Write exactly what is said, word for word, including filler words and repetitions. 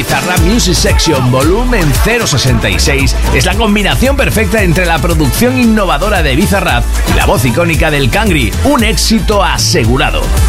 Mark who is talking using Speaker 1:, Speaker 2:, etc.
Speaker 1: Bizarrap Music Section Volumen cero sesenta y seis es la combinación perfecta entre la producción innovadora de Bizarrap y la voz icónica del Cangri, un éxito asegurado.